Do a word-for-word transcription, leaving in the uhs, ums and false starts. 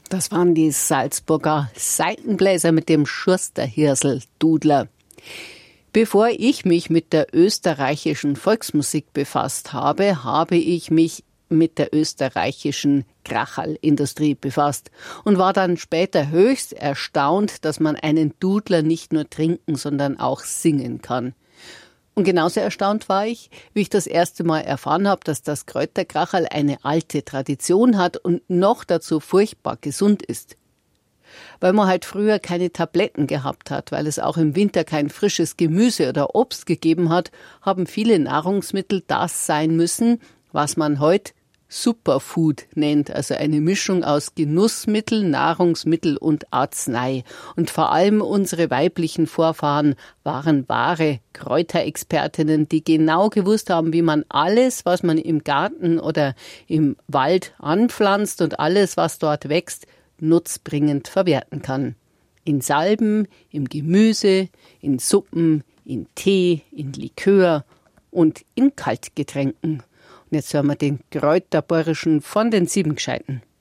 Das waren die Salzburger Saitenbläser mit dem Schusterhirsel-Dudler. Bevor ich mich mit der österreichischen Volksmusik befasst habe, habe ich mich mit der österreichischen Kracherlindustrie befasst und war dann später höchst erstaunt, dass man einen Dudler nicht nur trinken, sondern auch singen kann. Und genauso erstaunt war ich, wie ich das erste Mal erfahren habe, dass das Kräuterkracherl eine alte Tradition hat und noch dazu furchtbar gesund ist. Weil man halt früher keine Tabletten gehabt hat, weil es auch im Winter kein frisches Gemüse oder Obst gegeben hat, haben viele Nahrungsmittel das sein müssen, was man heute Superfood nennt, also eine Mischung aus Genussmittel, Nahrungsmittel und Arznei. Und vor allem unsere weiblichen Vorfahren waren wahre Kräuterexpertinnen, die genau gewusst haben, wie man alles, was man im Garten oder im Wald anpflanzt und alles, was dort wächst, nutzbringend verwerten kann. In Salben, im Gemüse, in Suppen, in Tee, in Likör und in Kaltgetränken. Und jetzt hören wir den Kräuterborischen von den Siebengescheiten.